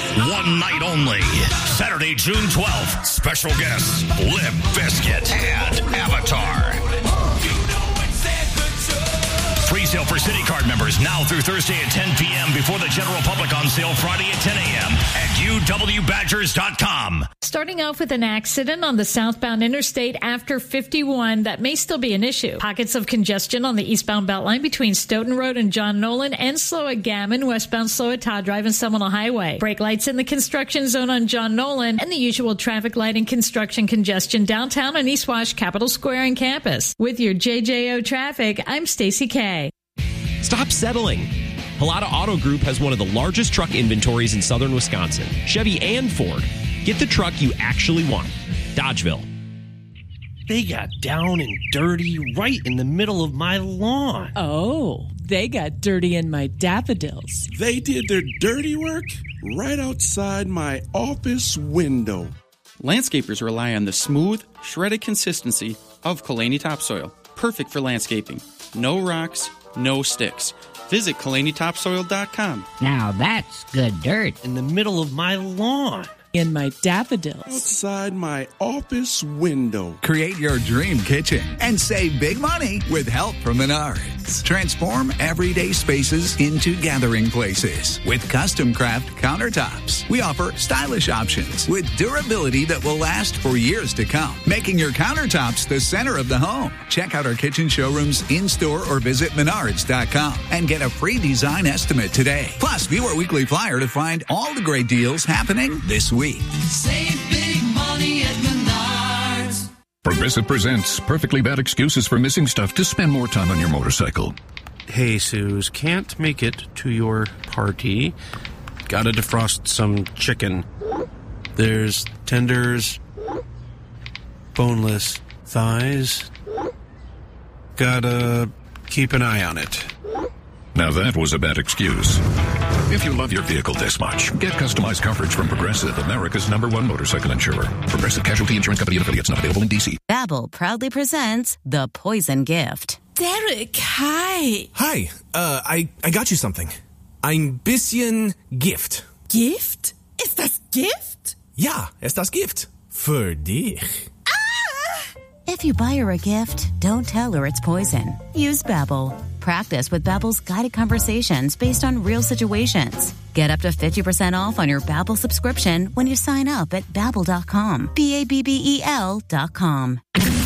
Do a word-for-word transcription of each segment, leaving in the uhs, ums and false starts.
One night only. Saturday, June twelfth. Special guests, Limp Bizkit and Avatar. Pre-sale for City Card members now through Thursday at ten p.m. before the general public on sale Friday at ten a.m. at U W Badgers dot com. Starting off with an accident on the southbound interstate after fifty-one that may still be an issue. Pockets of congestion on the eastbound Beltline between Stoughton Road and John Nolan, and slow at Gammon, westbound slow at Todd Drive and Seminole Highway. Brake lights in the construction zone on John Nolan, and the usual traffic light and construction congestion downtown on East Wash, Capitol Square, and campus. With your J J O traffic, I'm Stacey K. Stop settling. Pilata Auto Group has one of the largest truck inventories in southern Wisconsin. Chevy and Ford. Get the truck you actually want. Dodgeville. They got down and dirty right in the middle of my lawn. Oh, they got dirty in my daffodils. They did their dirty work right outside my office window. Landscapers rely on the smooth, shredded consistency of Kalani Topsoil. Perfect for landscaping. No rocks, no sticks. Visit Kalani Topsoil dot com. Now that's good dirt. In the middle of my lawn. In my daffodils. Outside my office window. Create your dream kitchen and save big money with help from Menards. Transform everyday spaces into gathering places with custom craft countertops. We offer stylish options with durability that will last for years to come, making your countertops the center of the home. Check out our kitchen showrooms in-store or visit Menards dot com and get a free design estimate today. Plus, view our weekly flyer to find all the great deals happening this week. Save big money at Menards. Progressive presents Perfectly Bad Excuses for Missing Stuff to Spend More Time on Your Motorcycle. Hey, Suze, can't make it to your party. Gotta defrost some chicken. There's tenders, boneless thighs. Gotta keep an eye on it. Now that was a bad excuse. If you love your vehicle this much, get customized coverage from Progressive, America's number one motorcycle insurer. Progressive Casualty Insurance Company and affiliates, not available in D C. Babbel proudly presents The Poison Gift. Derek, hi. Hi, uh, I, I got you something. Ein bisschen Gift. Gift? Ist das Gift? Ja, ist das Gift. Für dich. If you buy her a gift, don't tell her it's poison. Use Babbel. Practice with Babbel's guided conversations based on real situations. Get up to fifty percent off on your Babbel subscription when you sign up at Babbel dot com. B A B B E L dot com.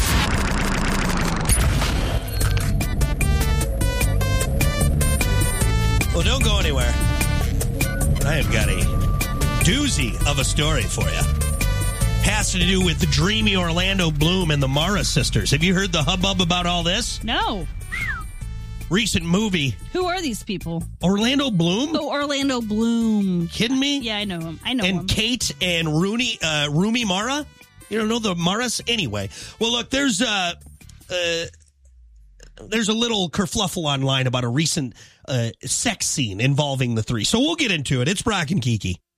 Well, don't go anywhere. I have got a doozy of a story for you. Has to do with the dreamy Orlando Bloom and the Mara sisters. Have you heard the hubbub about all this? No. Recent movie. Who are these people? Orlando Bloom? Oh, Orlando Bloom. Kidding me? Yeah, I know him. I know and him. And Kate and Rooney, uh, Rumi Mara? You don't know the Maras? Anyway. Well, look, there's uh, uh, there's a little kerfluffle online about a recent uh, sex scene involving the three. So we'll get into it. It's Brock and Kiki.